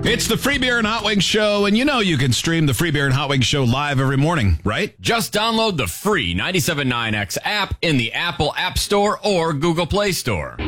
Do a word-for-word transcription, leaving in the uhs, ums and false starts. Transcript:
It's the Free Beer and Hot Wings Show, and you know you can stream the Free Beer and Hot Wings Show live every morning, right? Just download the free ninety-seven point nine X app in the Apple App Store or Google Play Store.